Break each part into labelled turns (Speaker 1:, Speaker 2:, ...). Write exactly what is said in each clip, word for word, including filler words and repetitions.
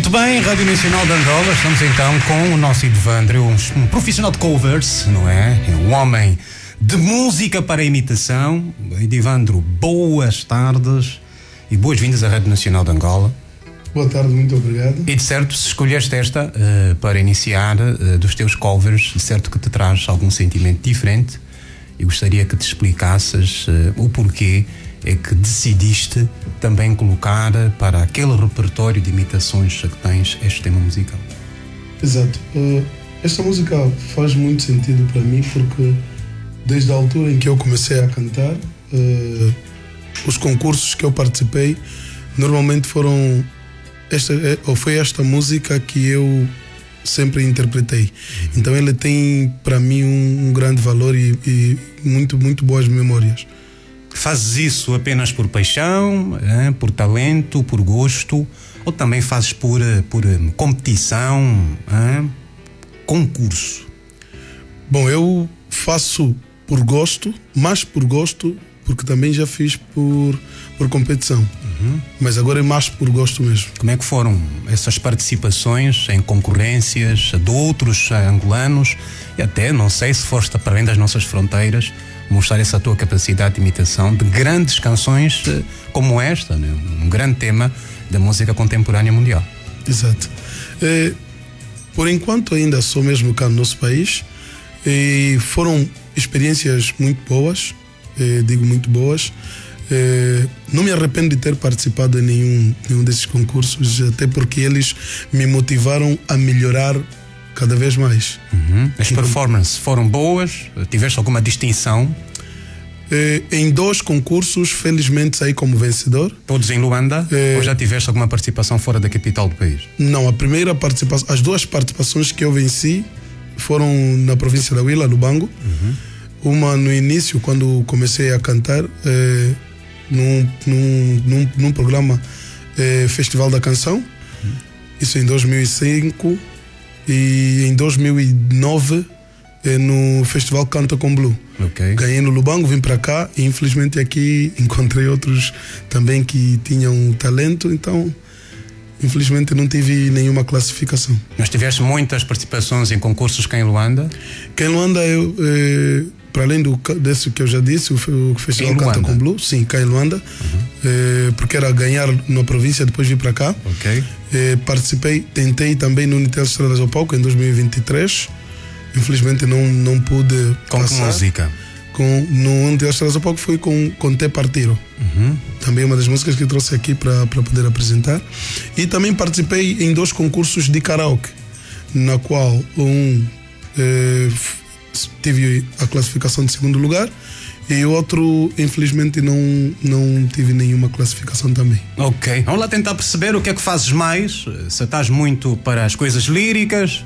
Speaker 1: Muito bem, Rádio Nacional de Angola. Estamos então com o nosso Edvandro, um, um profissional de covers, não é? É um homem de música para imitação. Edvandro, boas tardes e boas-vindas à Rádio Nacional de Angola.
Speaker 2: Boa tarde, muito obrigado.
Speaker 1: E de certo, se escolheste esta uh, para iniciar uh, dos teus covers, de certo que te traz algum sentimento diferente. E gostaria que te explicasses uh, o porquê é que decidiste também colocar para aquele repertório de imitações que tens este tema musical.
Speaker 2: Exato. Uh, esta música faz muito sentido para mim porque desde a altura em que eu comecei a cantar, uh, os concursos que eu participei normalmente foram esta, ou foi esta música que eu sempre interpretei. Então ele tem para mim um, um grande valor e, e muito, muito boas memórias.
Speaker 1: Fazes isso apenas por paixão, hein, por talento, por gosto, ou também fazes por, por competição, hein, concurso?
Speaker 2: Bom, eu faço por gosto, mais por gosto, porque também já fiz por, por competição. Uhum. Mas agora é mais por gosto mesmo.
Speaker 1: Como é que foram essas participações em concorrências de outros angolanos e até, não sei se foste para além das nossas fronteiras, mostrar essa tua capacidade de imitação de grandes canções como esta, né? Um grande tema da música contemporânea mundial.
Speaker 2: Exato. É, por enquanto ainda sou mesmo cá no nosso país e foram experiências muito boas, é, digo muito boas. É, não me arrependo de ter participado em nenhum, nenhum desses concursos, até porque eles me motivaram a melhorar cada vez mais.
Speaker 1: Uhum. As performances foram boas? Tiveste alguma distinção?
Speaker 2: Eh, em dois concursos, felizmente saí como vencedor.
Speaker 1: Todos em Luanda?
Speaker 2: Eh,
Speaker 1: ou já tiveste alguma participação fora da capital do país?
Speaker 2: Não, a primeira participação, as duas participações que eu venci foram na província da Huila, Lubango. Uhum. Uma no início, quando comecei a cantar, eh, num, num, num, num programa eh, Festival da Canção. Uhum. Isso em dois mil e cinco. E em dois mil e nove eh, no Festival Canta com Blue.
Speaker 1: Okay.
Speaker 2: Ganhei no Lubango, vim para cá e infelizmente aqui encontrei outros também que tinham talento, então infelizmente não tive nenhuma classificação.
Speaker 1: Mas tiveste muitas participações em concursos cá em Luanda?
Speaker 2: Cá em Luanda eu, eh, para além do, desse que eu já disse, o, o Festival Canta com Blue, sim, cá em Luanda, uhum. eh, porque era ganhar na província, depois vir para cá.
Speaker 1: Okay.
Speaker 2: Eh, participei, tentei também no Unitel Estrelas ao Palco em dois mil e vinte e três. Infelizmente não, não pude
Speaker 1: com
Speaker 2: passar.
Speaker 1: Com música?
Speaker 2: Com, no Unitel Estrelas ao Palco foi com, com Te Partiro. Uhum. Também uma das músicas que eu trouxe aqui para poder apresentar. E também participei em dois concursos de karaoke, na qual um eh, tive a classificação de segundo lugar e o outro, infelizmente, não, não tive nenhuma classificação também.
Speaker 1: Ok, vamos lá tentar perceber o que é que fazes mais, se estás muito para as coisas líricas,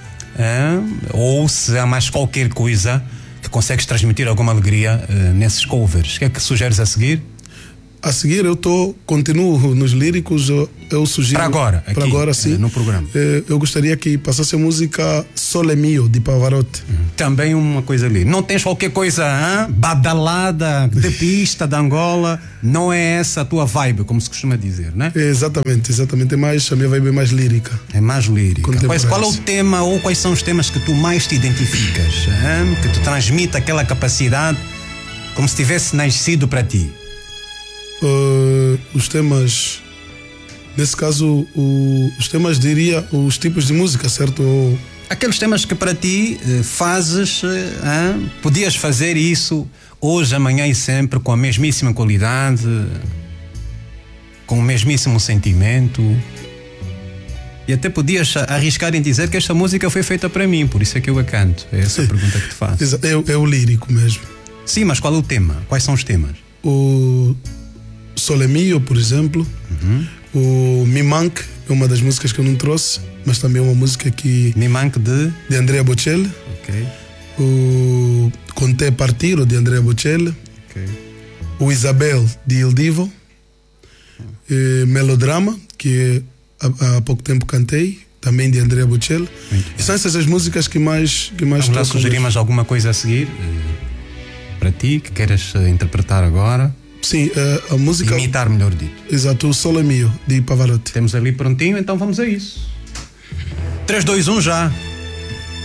Speaker 1: é, ou se há mais qualquer coisa que consegues transmitir alguma alegria é, nesses covers. O que é que sugeres a seguir?
Speaker 2: A seguir eu tô, continuo nos líricos, eu, eu sugiro...
Speaker 1: Para agora, aqui,
Speaker 2: para agora sim,
Speaker 1: no programa.
Speaker 2: Eu gostaria que passasse a música Sole Mio, de Pavarotti.
Speaker 1: Uhum. Também uma coisa ali. Não tens qualquer coisa hein? badalada, de pista, de Angola? Não é essa a tua vibe, como se costuma dizer, né?
Speaker 2: É, exatamente, exatamente. É mais, a minha vibe é mais lírica.
Speaker 1: É mais lírica. Quais, qual é o tema ou quais são os temas que tu mais te identificas? Hein? Que te transmite aquela capacidade como se tivesse nascido para ti?
Speaker 2: Uh, os temas, nesse caso, o, os temas, diria, os tipos de música, certo? Ou...
Speaker 1: Aqueles temas que para ti eh, fazes, eh, hein? Podias fazer isso hoje, amanhã e sempre com a mesmíssima qualidade, com o mesmíssimo sentimento. E até podias arriscar em dizer que esta música foi feita para mim, por isso é que eu a canto. É essa a pergunta que te faço.
Speaker 2: É, é o lírico mesmo.
Speaker 1: Sim, mas qual é o tema? Quais são os temas?
Speaker 2: O Sole Mio, por exemplo. Uhum. O Me Manque é uma das músicas que eu não trouxe, mas também é uma música que...
Speaker 1: Me Manque de?
Speaker 2: De Andrea Bocelli.
Speaker 1: Ok.
Speaker 2: O Con Te Partiro, de Andrea Bocelli.
Speaker 1: Ok.
Speaker 2: O Isabel, de Il Divo. E Melodrama, que há, há pouco tempo cantei, também de Andrea Bocelli. E são essas as músicas que mais que mais
Speaker 1: Vamos lá sugerir mais alguma coisa a seguir para ti, que queiras interpretar agora?
Speaker 2: Sim, uh, a música.
Speaker 1: Imitar, melhor dito.
Speaker 2: Exato, o Sole Mio, de Pavarotti.
Speaker 1: Temos ali prontinho, então vamos a isso. três, dois, um já.